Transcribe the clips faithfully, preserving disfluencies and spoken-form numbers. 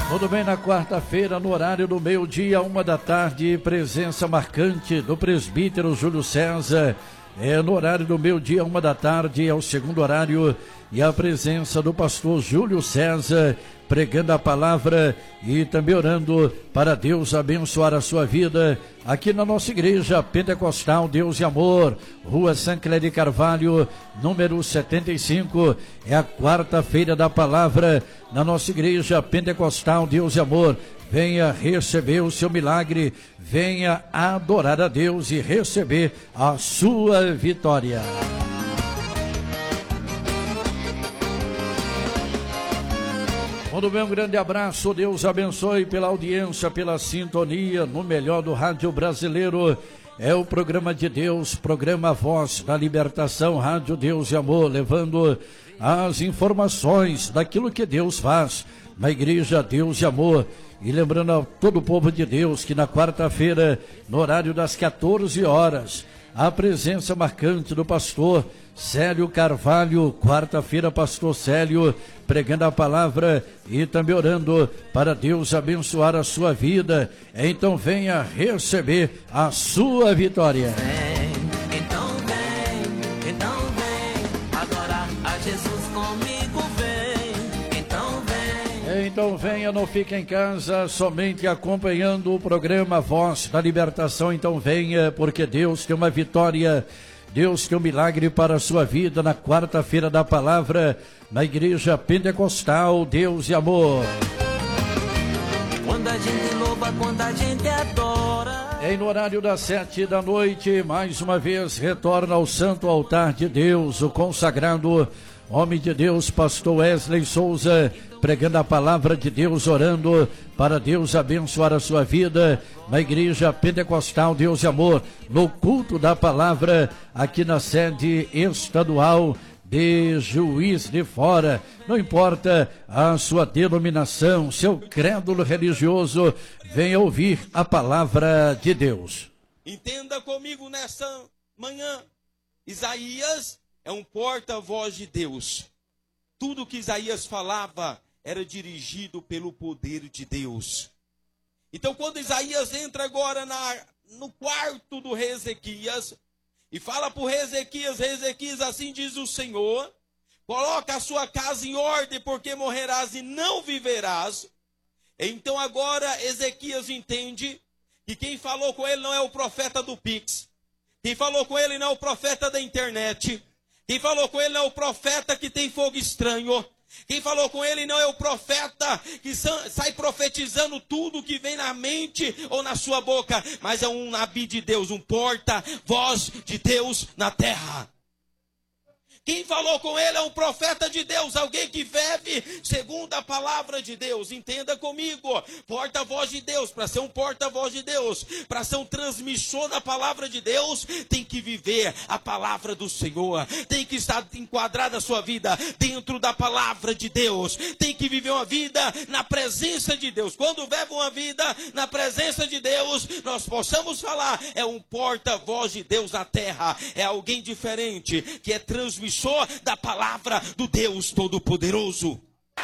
Tudo bem, na quarta-feira, no horário do meio-dia, uma da tarde, presença marcante do presbítero Júlio César. É no horário do meio-dia, uma da tarde, é o segundo horário, e a presença do pastor Júlio César, pregando a palavra e também orando para Deus abençoar a sua vida, aqui na nossa igreja Pentecostal Deus e Amor, Rua Sancler de Carvalho, número setenta e cinco, é a quarta-feira da palavra, na nossa igreja Pentecostal Deus e Amor. Venha receber o seu milagre, venha adorar a Deus e receber a sua vitória. Muito bem, um grande abraço, Deus abençoe pela audiência, pela sintonia, no melhor do rádio brasileiro. É o programa de Deus, programa Voz da Libertação, Rádio Deus e Amor, levando as informações daquilo que Deus faz na igreja Deus e Amor. E lembrando a todo o povo de Deus que na quarta-feira, no horário das quatorze horas, a presença marcante do pastor Célio Carvalho, quarta-feira, pastor Célio, pregando a palavra e também orando para Deus abençoar a sua vida. Então venha receber a sua vitória. Vem, então vem, então vem, adorar a Jesus comigo, vem, então vem. Então venha, não fique em casa somente acompanhando o programa Voz da Libertação. Então venha, porque Deus tem uma vitória, Deus tem um milagre para a sua vida na quarta-feira da palavra, na igreja Pentecostal Deus e Amor. Quando a gente louva, quando a gente adora. Em no horário das sete da noite, mais uma vez retorna ao santo altar de Deus, o consagrado homem de Deus, pastor Wesley Souza, pregando a palavra de Deus, orando para Deus abençoar a sua vida na igreja Pentecostal Deus e Amor, no culto da palavra, aqui na sede estadual de Juiz de Fora. Não importa a sua denominação, seu crédulo religioso, venha ouvir a palavra de Deus. Entenda comigo nessa manhã, Isaías é um porta-voz de Deus. Tudo que Isaías falava era dirigido pelo poder de Deus. Então, quando Isaías entra agora na, no quarto do rei Ezequias e fala para o rei Ezequias: rei Ezequias, assim diz o Senhor, coloca a sua casa em ordem, porque morrerás e não viverás. Então agora Ezequias entende que quem falou com ele não é o profeta do Pix, quem falou com ele não é o profeta da internet, quem falou com ele não é o profeta que tem fogo estranho. Quem falou com ele não é o profeta que sai profetizando tudo que vem na mente ou na sua boca, mas é um nabi de Deus, um porta-voz de Deus na terra. Quem falou com ele é um profeta de Deus, alguém que vive segundo a palavra de Deus. Entenda comigo, porta-voz de Deus, para ser um porta-voz de Deus, para ser um transmissor da palavra de Deus, tem que viver a palavra do Senhor, tem que estar enquadrada a sua vida dentro da palavra de Deus, tem que viver uma vida na presença de Deus. Quando vive uma vida na presença de Deus, nós possamos falar, é um porta-voz de Deus na terra, é alguém diferente, que é transmissor da palavra do Deus Todo-Poderoso.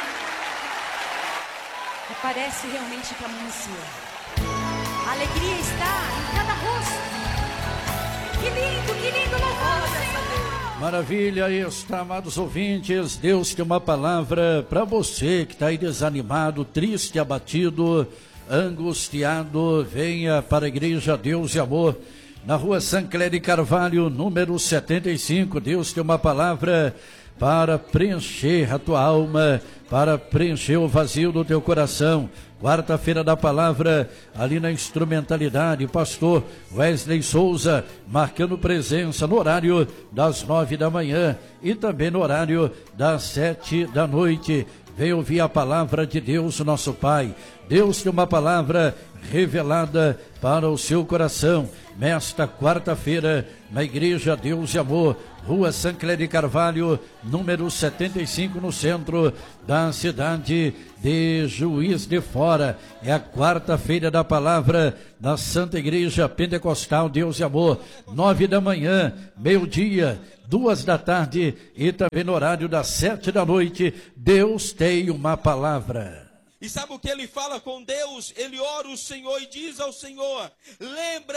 Parece realmente que amanheceu. A alegria está em cada rosto. Que lindo, que lindo louvor, Senhor. Maravilha, está, amados ouvintes. Deus tem uma palavra para você que está aí desanimado, triste, abatido, angustiado. Venha para a igreja Deus e Amor, na rua Sancler de Carvalho, número setenta e cinco. Deus tem uma palavra para preencher a tua alma, para preencher o vazio do teu coração. Quarta-feira da palavra, ali na instrumentalidade, pastor Wesley Souza, marcando presença no horário das nove da manhã e também no horário das sete da noite. Venha ouvir a palavra de Deus, nosso Pai. Deus tem uma palavra revelada para o seu coração. Nesta quarta-feira, na igreja Deus e Amor, rua Sancler de Carvalho, número setenta e cinco, no centro da cidade de Juiz de Fora. É a quarta-feira da palavra da Santa Igreja Pentecostal Deus e Amor, nove da manhã, meio-dia, duas da tarde e também no horário das sete da noite. Deus tem uma palavra. E sabe o que ele fala com Deus? Ele ora o Senhor e diz ao Senhor: lembra